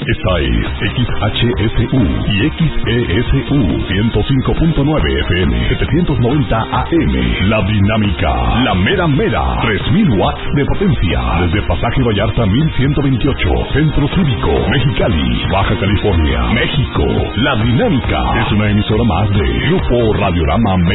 Esta es XHSU y XESU 105.9 FM, 790 AM. La Dinámica, la mera mera, 3000 watts de potencia. Desde Pasaje Vallarta 1128, Centro Cívico, Mexicali, Baja California, México. La Dinámica es una emisora más de Grupo Radiorama